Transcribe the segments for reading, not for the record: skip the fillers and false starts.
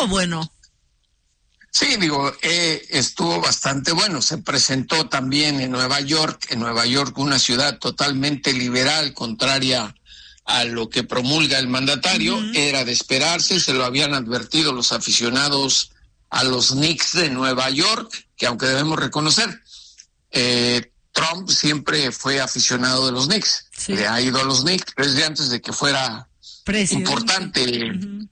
estuvo bueno. Sí, estuvo bastante bueno. Se presentó también en Nueva York, una ciudad totalmente liberal, contraria a lo que promulga el mandatario. Era de esperarse, se lo habían advertido los aficionados a los Knicks de Nueva York, que aunque debemos reconocer, Trump siempre fue aficionado de los Knicks. Sí. Le ha ido a los Knicks desde antes de que fuera importante.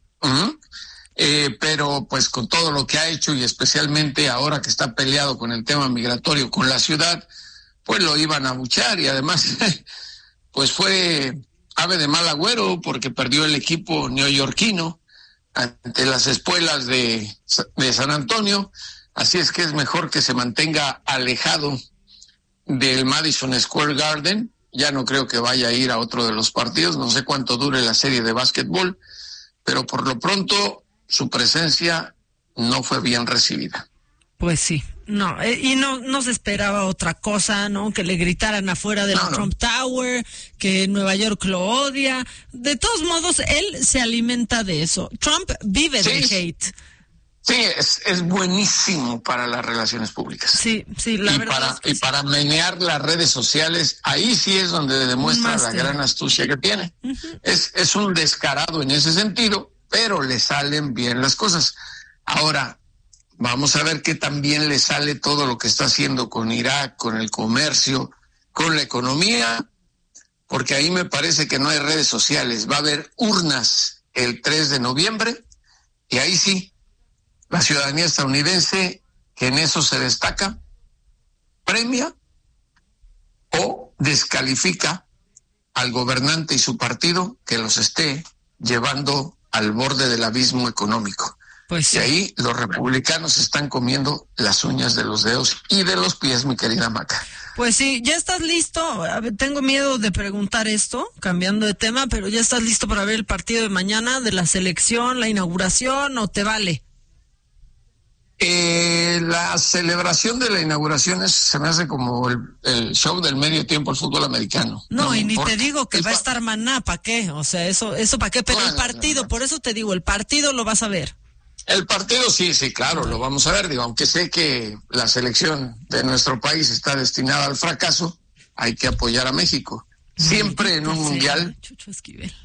Pero pues con todo lo que ha hecho y especialmente ahora que está peleado con el tema migratorio con la ciudad, pues lo iban a abuchear y además pues fue ave de mal agüero porque perdió el equipo neoyorquino ante las espuelas de San Antonio, así es que es mejor que se mantenga alejado del Madison Square Garden. Ya no creo que vaya a ir a otro de los partidos, no sé cuánto dure la serie de básquetbol, pero por lo pronto su presencia no fue bien recibida. Pues sí, no se esperaba otra cosa, ¿no? Que le gritaran afuera de la Trump Tower, que Nueva York lo odia. De todos modos, él se alimenta de eso. Trump vive del hate. Sí, es buenísimo para las relaciones públicas. Sí, la verdad. Y para menear las redes sociales, ahí sí es donde demuestra la gran astucia que tiene. Es un descarado en ese sentido, pero le salen bien las cosas. Ahora, vamos a ver que también le sale todo lo que está haciendo con Irak, con el comercio, con la economía, porque ahí me parece que no hay redes sociales. Va a haber urnas el 3 de noviembre y ahí sí, la ciudadanía estadounidense, que en eso se destaca, premia o descalifica al gobernante y su partido que los esté llevando al borde del abismo económico. Pues sí. Y ahí los republicanos están comiendo las uñas de los dedos y de los pies, mi querida Maca. Pues sí, ¿ya estás listo? Tengo miedo de preguntar esto, cambiando de tema, pero ¿ya estás listo para ver el partido de mañana de la selección, la inauguración, o te vale? La celebración de la inauguración se me hace como el show del medio tiempo al fútbol americano. No, y ni te digo que va a estar Maná, ¿para qué? O sea, eso ¿para qué? Pero el partido, por eso te digo, el partido lo vas a ver. El partido sí, claro, lo vamos a ver. Aunque sé que la selección de nuestro país está destinada al fracaso, hay que apoyar a México. Siempre en un mundial. Chucho Esquivel.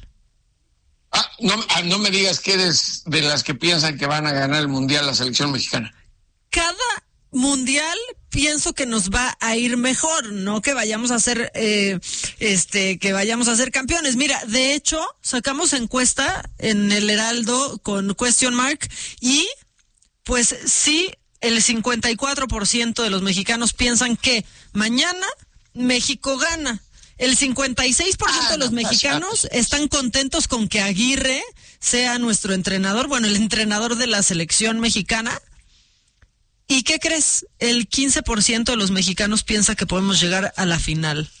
No me digas que eres de las que piensan que van a ganar el mundial la selección mexicana. Cada mundial pienso que nos va a ir mejor, no que vayamos a ser campeones. Mira, de hecho, sacamos encuesta en el Heraldo con Question Mark y pues sí, el 54% de los mexicanos piensan que mañana México gana. El 56% de los mexicanos están contentos con que Aguirre sea nuestro entrenador, bueno, el entrenador de la selección mexicana. ¿Y qué crees? El 15% de los mexicanos piensa que podemos llegar a la final.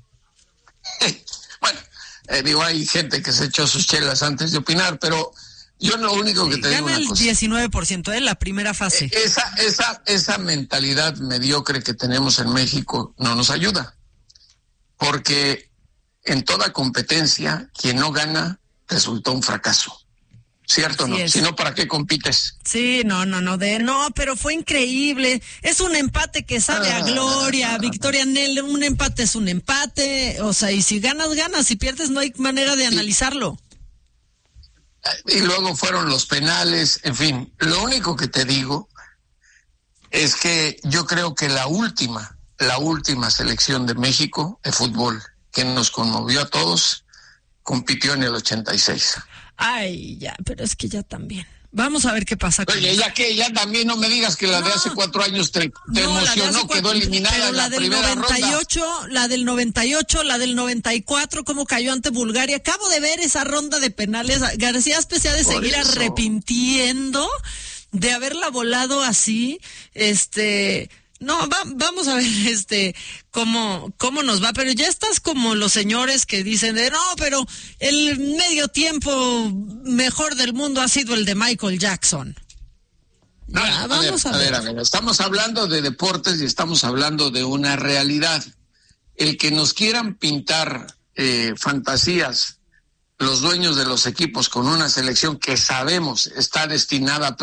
Bueno, hay gente que se echó sus chelas antes de opinar, pero yo lo único que te digo una cosa. Gana el 19%, la primera fase. Esa mentalidad mediocre que tenemos en México no nos ayuda. Porque en toda competencia, quien no gana resultó un fracaso. ¿Cierto o no? Si no, ¿para qué compites? Sí, no, pero fue increíble. Es un empate que sabe a gloria. Victoria Nel, un empate es un empate. O sea, y si ganas, ganas. Si pierdes, no hay manera de analizarlo. Y luego fueron los penales. En fin, lo único que te digo es que yo creo que la última selección de México de fútbol que nos conmovió a todos compitió en el 86. Ay, ya, pero es que ya también. Vamos a ver qué pasa con Oye, ya también no me digas que la de hace 4 años te emocionó, quedó eliminada en la primera ronda. La del 98, la del 94, cómo cayó ante Bulgaria. Acabo de ver esa ronda de penales. García Aspe ha de seguir arrepintiendo de haberla volado así. No, vamos a ver cómo nos va, pero ya estás como los señores que dicen no, pero el medio tiempo mejor del mundo ha sido el de Michael Jackson. Vamos a ver. Estamos hablando de deportes y estamos hablando de una realidad. El que nos quieran pintar fantasías los dueños de los equipos con una selección que sabemos está destinada a